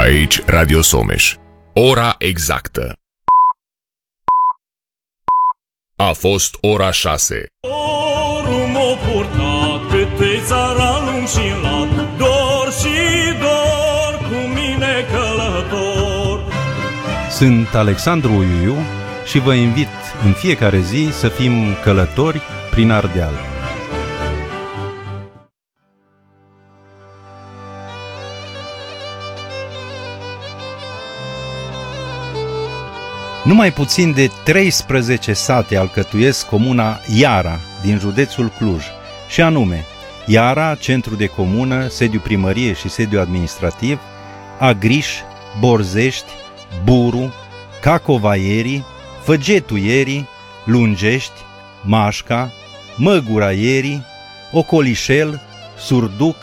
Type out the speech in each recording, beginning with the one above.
Aici Radio Someș. Ora exactă. A fost ora 6. Dorul m-a purtat câte țara lung și lat, dor și dor cu mine călător. Sunt Alexandru Uiuiu și vă invit în fiecare zi să fim călători prin Ardeal. Numai puțin de 13 sate alcătuiesc comuna Iara din județul Cluj, și anume Iara, centru de comună, sediu primărie și sediu administrativ, Agriș, Borzești, Buru, Cacovaieri, Făgetuieri, Lungești, Mașca, Măguraieri, Ocolișel, Surduc,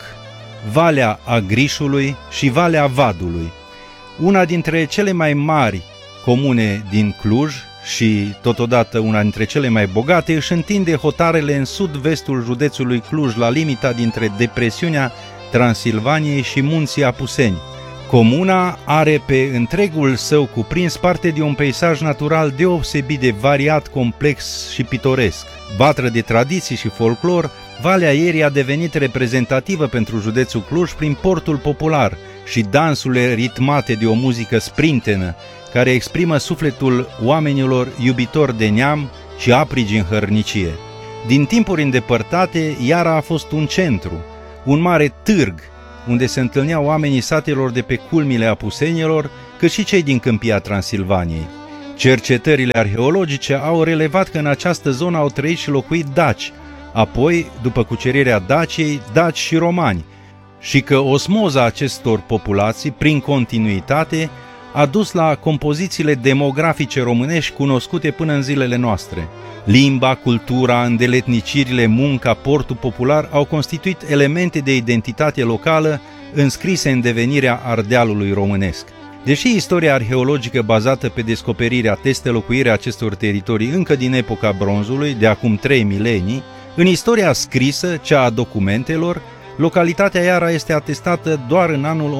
Valea Agrișului și Valea Vadului. Una dintre cele mai mari comune din Cluj și totodată una dintre cele mai bogate, își întinde hotarele în sud-vestul județului Cluj, la limita dintre depresiunea Transilvaniei și munții Apuseni. Comuna are pe întregul său cuprins parte de un peisaj natural deosebit de variat, complex și pitoresc. Vatră de tradiții și folclor, Valea Ierii a devenit reprezentativă pentru județul Cluj prin portul popular și dansurile ritmate de o muzică sprintenă, care exprimă sufletul oamenilor iubitori de neam și aprigi în hărnicie. Din timpuri îndepărtate, Iara a fost un centru, un mare târg, unde se întâlneau oamenii satelor de pe culmile Apusenilor, cât și cei din câmpia Transilvaniei. Cercetările arheologice au relevat că în această zonă au trăit și locuit daci, apoi, după cucerirea Daciei, daci și romani, și că osmoza acestor populații, prin continuitate, a dus la compozițiile demografice românești cunoscute până în zilele noastre. Limba, cultura, îndeletnicirile, munca, portul popular au constituit elemente de identitate locală înscrise în devenirea Ardealului românesc. Deși istoria arheologică bazată pe descoperiri atestă locuirea acestor teritorii încă din epoca bronzului, de acum 3 milenii, în istoria scrisă, cea a documentelor, localitatea Iara este atestată doar în anul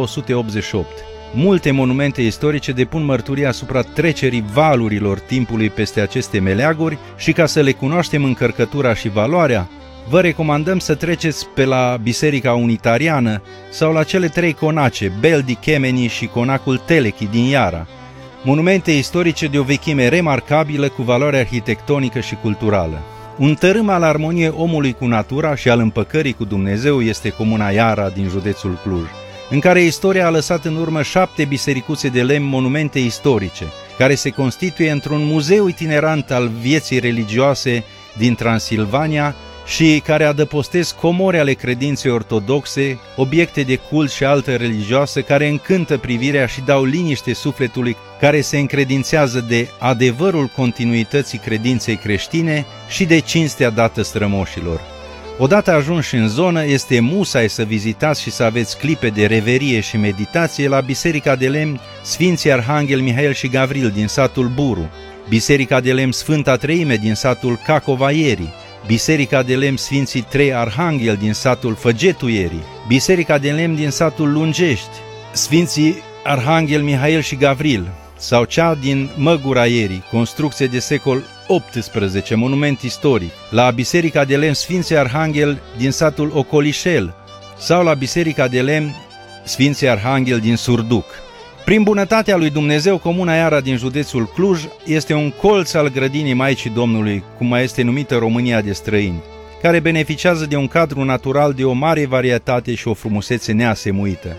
1288. Multe monumente istorice depun mărturie asupra trecerii valurilor timpului peste aceste meleaguri și ca să le cunoaștem încărcătura și valoarea, vă recomandăm să treceți pe la Biserica Unitariană sau la cele 3 conace, Beldi, Chemeni și conacul Telechi din Iara, monumente istorice de o vechime remarcabilă cu valoare arhitectonică și culturală. Un tărâm al armoniei omului cu natura și al împăcării cu Dumnezeu este comuna Iara din județul Cluj, în care istoria a lăsat în urmă 7 bisericuțe de lemn, monumente istorice, care se constituie într-un muzeu itinerant al vieții religioase din Transilvania și care adăpostesc comori ale credinței ortodoxe, obiecte de cult și altă religioasă care încântă privirea și dau liniște sufletului care se încredințează de adevărul continuității credinței creștine și de cinstea dată strămoșilor. Odată ajunși în zonă, este musai să vizitați și să aveți clipe de reverie și meditație la Biserica de Lemn Sfinții Arhanghel Mihail și Gavril din satul Buru, Biserica de Lemn Sfânta Treime din satul Cacovaieri, Biserica de Lemn Sfinții Trei Arhanghel din satul Făgetuieri, Biserica de Lemn din satul Lungești, Sfinții Arhanghel Mihail și Gavril, sau cea din Măguraieri, construcție de secol 18, monument istoric, la Biserica de Lemn Sfinții Arhanghel din satul Ocolișel sau la Biserica de Lemn Sfinții Arhanghel din Surduc. Prin bunătatea lui Dumnezeu, comuna Iara din județul Cluj este un colț al grădinii Maicii Domnului, cum mai este numită România de străini, care beneficiază de un cadru natural de o mare varietate și o frumusețe neasemuită.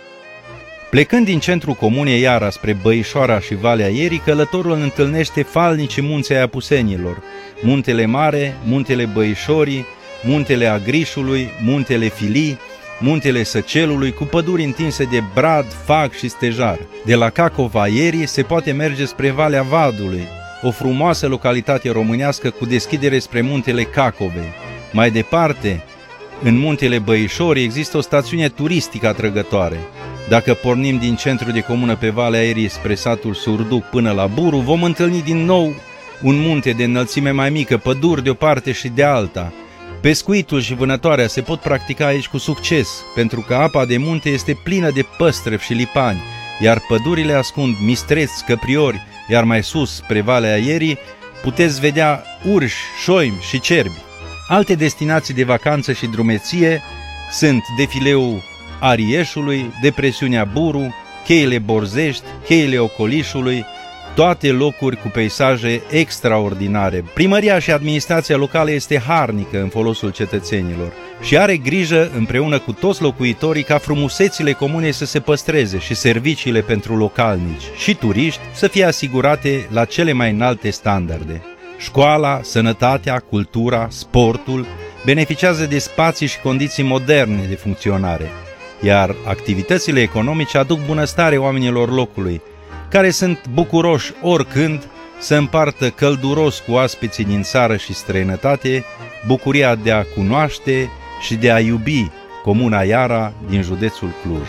Plecând din centrul comunei Iara spre Băișoara și Valea Ierii, călătorul întâlnește falnicii munții Apusenilor, Muntele Mare, Muntele Băișorii, Muntele Agrișului, Muntele Filii, Muntele Săcelului, cu păduri întinse de brad, fag și stejar. De la Cacovaieri se poate merge spre Valea Vadului, o frumoasă localitate românească cu deschidere spre Muntele Cacovei. Mai departe, în Muntele Băișorii există o stațiune turistică atrăgătoare. Dacă pornim din centru de comună pe Valea Ierii spre satul Surduc până la Buru, vom întâlni din nou un munte de înălțime mai mică, păduri de o parte și de alta, Pescuitul și vânătoarea se pot practica aici cu succes, pentru că apa de munte este plină de păstrăvi și lipani, iar pădurile ascund mistreți, căpriori, iar mai sus, spre Valea Ierii, puteți vedea urși, șoimi și cerbi. Alte destinații de vacanță și drumeție sunt defileul Arieșului, depresiunea Buru, cheile Borzești, cheile Ocolișului, toate locuri cu peisaje extraordinare. Primăria și administrația locală este harnică în folosul cetățenilor și are grijă împreună cu toți locuitorii ca frumusețile comunei să se păstreze și serviciile pentru localnici și turiști să fie asigurate la cele mai înalte standarde. Școala, sănătatea, cultura, sportul beneficiază de spații și condiții moderne de funcționare, iar activitățile economice aduc bunăstare oamenilor locului, care sunt bucuroși oricând să împartă călduros cu oaspeții din țară și străinătate bucuria de a cunoaște și de a iubi comuna Iara din județul Cluj.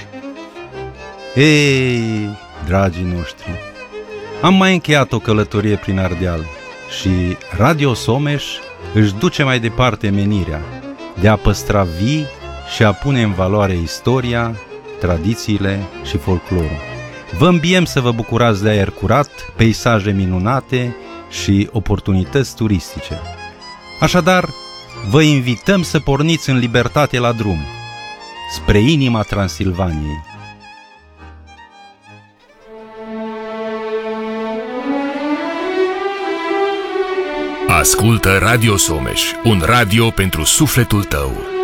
Ei, dragii noștri, am mai încheiat o călătorie prin Ardeal și Radio Someș își duce mai departe menirea de a păstra vii și a pune în valoare istoria, tradițiile și folclorul. Vă îmbiem să vă bucurați de aer curat, peisaje minunate și oportunități turistice. Așadar, vă invităm să porniți în libertate la drum, spre inima Transilvaniei. Ascultă Radio Someș, un radio pentru sufletul tău.